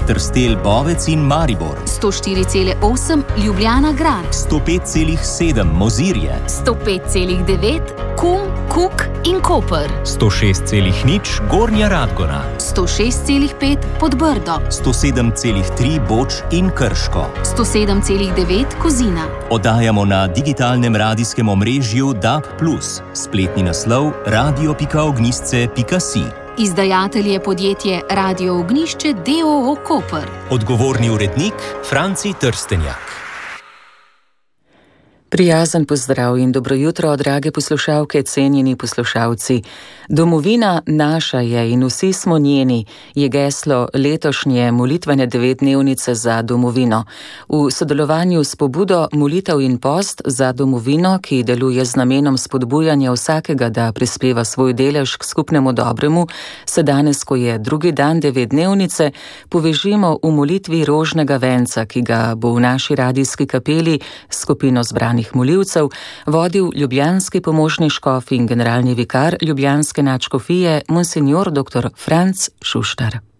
Trstelj, Bovec in Maribor, 104,8 Ljubljana grad, 105,7 Mozirje, 105,9 Kum, Kuk in Koper, 106,0 Gornja Radgona, 106,5 Podbrdo, 107,3 Boč in Krško, 107,9 Kozina. Oddajamo na digitalnem radijskem omrežju DAB+, spletni naslov radio.ognjišče.si. Izdajatelj je podjetje Radio Ognjišče d.o.o. Koper. Odgovorni urednik Franci Trstenjak. Prijazen pozdrav in dobro jutro, drage poslušalke, cenjeni poslušalci. Domovina naša je in vsi smo njeni, je geslo letošnje molitvene 9-dnevnice za domovino. V sodelovanju s pobudo Molitev in post za domovino, ki deluje z namenom spodbujanja vsakega, da prispeva svoj delež k skupnemu dobremu, se danes, ko je drugi dan 9-dnevnice, povežimo v molitvi rožnega venca, ki ga bo v naši radijski kapeli skupino zbranih molivcev vodil ljubljanski pomožni škof in generalni vikar ljubljanske nadškofije, monsinjor dr. Franc Šuštar.